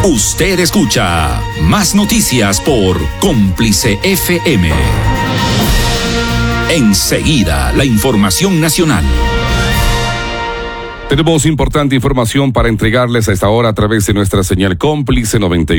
Usted escucha Más Noticias por Cómplice FM. Enseguida, la información nacional. Tenemos importante información para entregarles a esta hora a través de nuestra señal Cómplice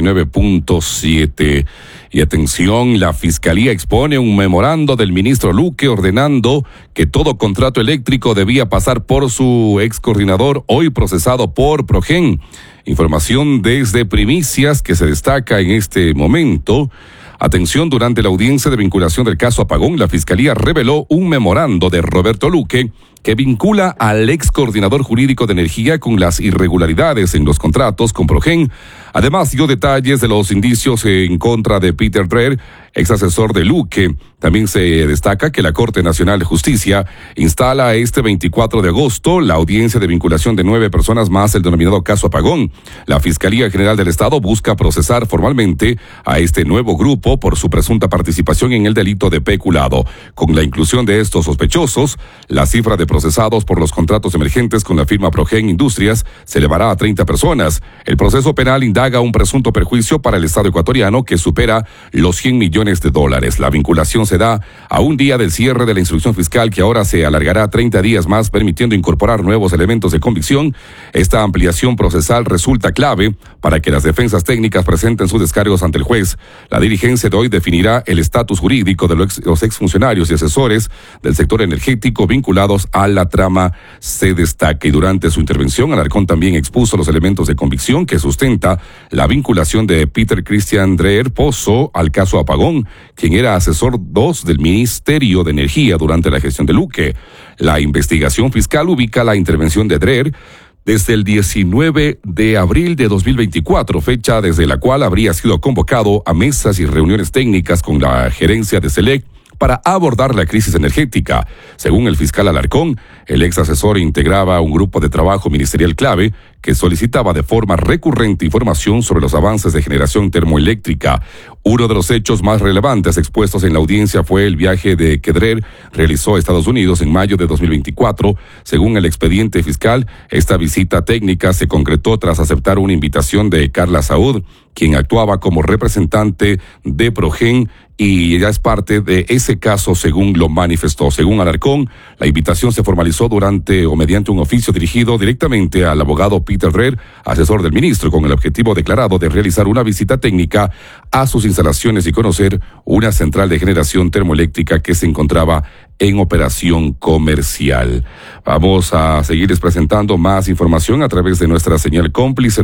99.7. Y atención, la Fiscalía expone un memorando del ministro Luque ordenando que todo contrato eléctrico debía pasar por su ex coordinador, hoy procesado por Progen. Información desde Primicias que se destaca en este momento. Atención, durante la audiencia de vinculación del caso Apagón, la Fiscalía reveló un memorando de Roberto Luque que vincula al ex coordinador jurídico de energía con las irregularidades en los contratos con Progen. Además, dio detalles de los indicios en contra de Peter Dreher, ex asesor de Luque. También se destaca que la Corte Nacional de Justicia instala este 24 de agosto la audiencia de vinculación de 9 personas más, el denominado caso Apagón. La Fiscalía General del Estado busca procesar formalmente a este nuevo grupo por su presunta participación en el delito de peculado. Con la inclusión de estos sospechosos, la cifra de procesados por los contratos emergentes con la firma Progen Industrias se elevará a 30 personas. El proceso penal indaga un presunto perjuicio para el Estado ecuatoriano que supera los $100 millones. La vinculación se da a un día del cierre de la instrucción fiscal, que ahora se alargará 30 días más, permitiendo incorporar nuevos elementos de convicción. Esta ampliación procesal resulta clave para que las defensas técnicas presenten sus descargos ante el juez. La diligencia de hoy definirá el estatus jurídico de los exfuncionarios y asesores del sector energético vinculados a la trama, se destaca. Y durante su intervención, Alarcón también expuso los elementos de convicción que sustenta la vinculación de Peter Christian Dreher Pozo al caso Apagón, quien era asesor 2 del Ministerio de Energía durante la gestión de Luque. La investigación fiscal ubica la intervención de Dreher desde el 19 de abril de 2024, fecha desde la cual habría sido convocado a mesas y reuniones técnicas con la gerencia de SELEC para abordar la crisis energética. Según el fiscal Alarcón, el ex asesor integraba un grupo de trabajo ministerial clave que solicitaba de forma recurrente información sobre los avances de generación termoeléctrica. Uno de los hechos más relevantes expuestos en la audiencia fue el viaje de que Dreher realizó a Estados Unidos en mayo de 2024. Según el expediente fiscal, esta visita técnica se concretó tras aceptar una invitación de Carla Saúd, quien actuaba como representante de Progen, y ya es parte de ese caso, según lo manifestó. Según Alarcón, la invitación se formalizó durante o mediante un oficio dirigido directamente al abogado Peter Dreher, asesor del ministro, con el objetivo declarado de realizar una visita técnica a sus instalaciones y conocer una central de generación termoeléctrica que se encontraba en operación comercial. Vamos a seguirles presentando más información a través de nuestra señal Cómplice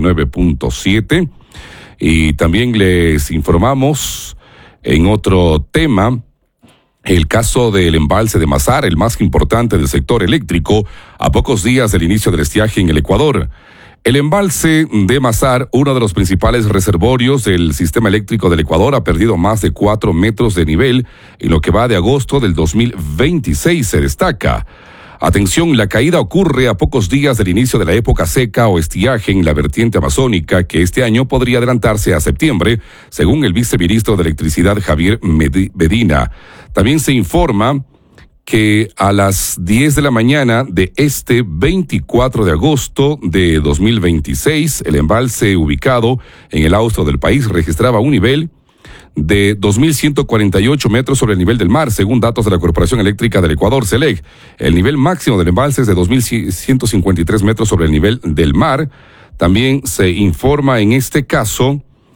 99.7, y también les informamos en otro tema, el caso del embalse de Mazar, el más importante del sector eléctrico, a pocos días del inicio del estiaje en el Ecuador. El embalse de Mazar, uno de los principales reservorios del sistema eléctrico del Ecuador, ha perdido más de 4 metros de nivel en lo que va de agosto del 2026, se destaca. Atención, la caída ocurre a pocos días del inicio de la época seca o estiaje en la vertiente amazónica, que este año podría adelantarse a septiembre, según el viceministro de Electricidad Javier Medina. También se informa que a las 10 de la mañana de este 24 de agosto de 2026, el embalse ubicado en el austro del país registraba un nivel de 2.148 metros sobre el nivel del mar, según datos de la Corporación Eléctrica del Ecuador, SELEC. El nivel máximo del embalse es de 2.153 metros sobre el nivel del mar. También se informa en este caso